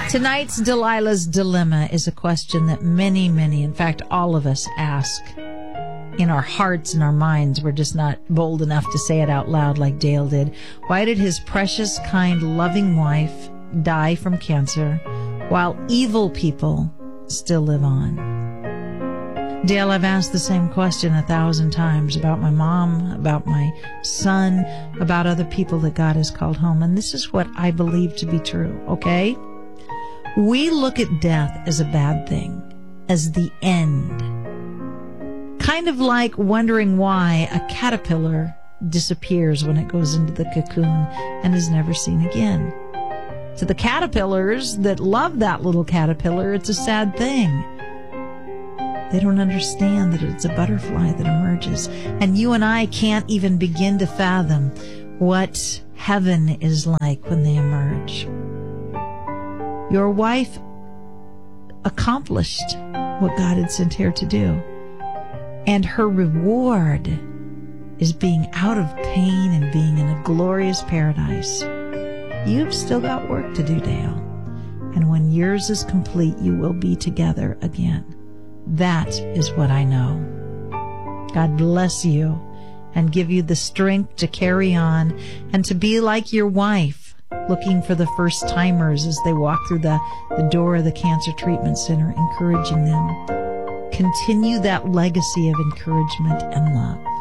Tonight's Delilah's Dilemma is a question that many, in fact, all of us ask in our hearts and our minds. We're just not bold enough to say it out loud like Dale did. Why did his precious, kind, loving wife die from cancer while evil people still live on? Dale, I've asked the same question 1,000 times about my mom, about my son, about other people that God has called home. And this is what I believe to be true, okay? We look at death as a bad thing, as the end. Kind of like wondering why a caterpillar disappears when it goes into the cocoon and is never seen again. To the caterpillars that love that little caterpillar, it's a sad thing. They don't understand that it's a butterfly that emerges. And you and I can't even begin to fathom what heaven is like when they emerge. Your wife accomplished what God had sent her to do. And her reward is being out of pain and being in a glorious paradise. You've still got work to do, Dale. And when yours is complete, you will be together again. That is what I know. God bless you and give you the strength to carry on and to be like your wife, looking for the first timers as they walk through the door of the Cancer Treatment Center, encouraging them. Continue that legacy of encouragement and love.